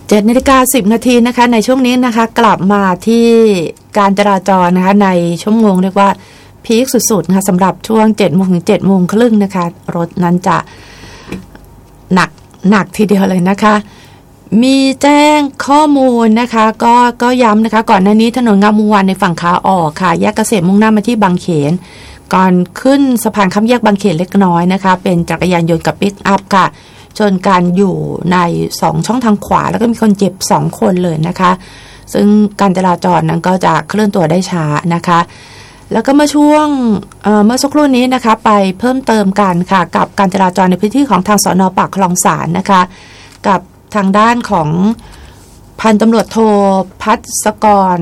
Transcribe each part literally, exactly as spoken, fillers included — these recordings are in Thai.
เจ็ดนาฬิกาสิบนาทีนะคะในช่วงนี้นะคะกลับมาที่การจราจรนะคะในชั่วโมงเรียกว่าพีคสุดๆนะคะสำหรับช่วงเจ็ดโมงถึงเจ็ดโมงครึ่งนะคะรถนั้นจะหนักหนักทีเดียวเลยนะคะมีแจ้งข้อมูลนะคะก็ก็ย้ำนะคะก่อนหน้านี้ถนนงามวงวานในฝั่งขาออกค่ะแยกเกษตรมุ่งหน้ามาที่บางเขนก่อนขึ้นสะพานข้ามแยกบางเขนเล็กน้อยนะคะเป็นจักรยานยนต์กับปิกอัพค่ะชนกันอยู่ในสองช่องทางขวาแล้วก็มีคนเจ็บสองคนเลยนะคะซึ่งการจราจรนั้นก็จะเคลื่อนตัวได้ช้านะคะแล้วก็เมื่อช่วงเอ่อเมื่อสักครู่นี้นะคะไปเพิ่มเติมกันค่ะกับการจราจรในพื้นที่ของทางสน.ปากคลองสานนะคะกับทางด้านของพันตำรวจโทพัศกร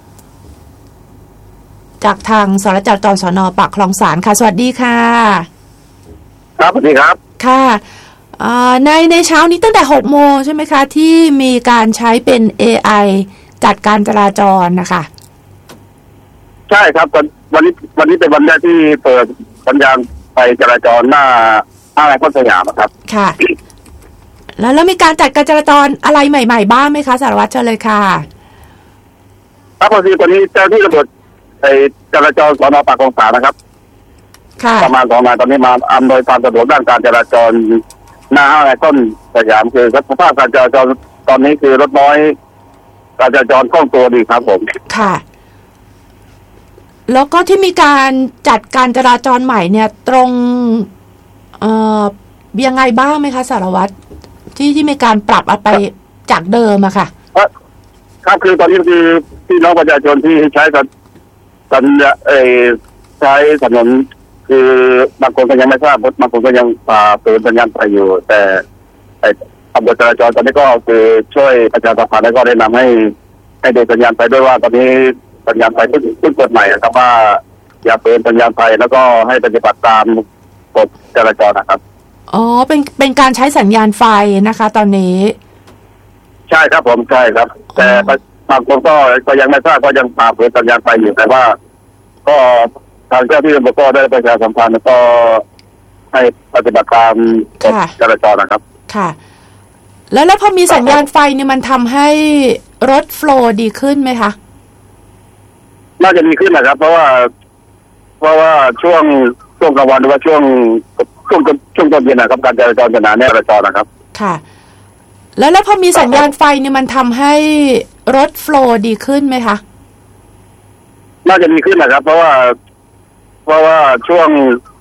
จากทางสารจราจรสน.ปากคลองสานค่ะสวัสดีค่ะครับสวัสดีครับค่ะในในเช้านี้ตั้งแต่หกโมงใช่ไหมคะที่มีการใช้เป็น เอ ไอ จัดการจราจรนะคะใช่ครับวันนี้วันนี้เป็นวันแรกที่เปิดสัญญาณไฟจราจรหน้าห้างไอคอนสยามครับค่ะแล้วแล้วมีการจัดการจราจรอะไรใหม่ๆบ้างไหมคะสารวัตรเชิญเลยค่ะครับพอดีตอนนี้เจ้าที่ตำรวจไอจราจรสน.ปากคลองสานนะครับประมาณสองนายตอนนี้มาอำนวยความสะดวกด้านการจราจรหน้าห้างไอคอนสยามคือสภาพการจราจรตอนนี้คือรถน้อยการจราจรคล่องตัวดีครับผมค่ะแล้วก็ที่มีการจัดการจราจรใหม่เนี่ยตรงเอ่อยังไงบ้างไหมคะสารวัตรที่ที่มีการปรับไปจากเดิมอะค่ะครับคือตอนนี้คือพี่น้องประชาชนที่ใช้สัญสัญเอใช้ถนนคือบางคนก็ยังไม่ทราบบางคนก็ยังฝ่าฝืนสัญญาณไฟอยู่แต่ไอ้ตำรวจจราจรตอนนี้ก็คือช่วยประชาสัมพันธ์และก็ได้นำให้ให้ดูสัญญาณไฟด้วยว่าตอนนี้สัญญาณไฟขึ้นขึ้นกฎใหม่ครับว่าอย่าฝืนสัญญาณไฟแล้วก็ให้ปฏิบัติตามกฎจราจรนะครับอ๋อเป็นเป็นการใช้สัญญาณไฟนะคะตอนนี้ใช่ครับผมใช่ครับแต่บางคนก็ก็ยังไม่ทราบก็ยังฝ่าฝืนสัญญาณไฟอยู่แต่ว่าก็ทางเจ้าที่ตำรวจก็ได้ประชาสัมพันธ์แล้วก็ให้ปฏิบัติตามกฎจราจรนะครับค่ะแล้วแล้วพอมีสัญญาณไฟเนี่ยมันทำให้รถโฟลว์ดีขึ้นไหมคะน่าจะดีขึ้นนะครับเพราะว่าเพราะว่าช่วงช่วงกลางวันหรือว่าช่วงช่วงช่วงตอนเย็นนะครับการจราจรจะหนาแน่นจราจรนะครับค่ะแล้วแล้วพอมีสัญญาณไฟเนี่ยมันทำให้รถโฟลว์ดีขึ้นไหมคะน่าจะดีขึ้นนะครับเพราะว่าเพราะว่าช่วง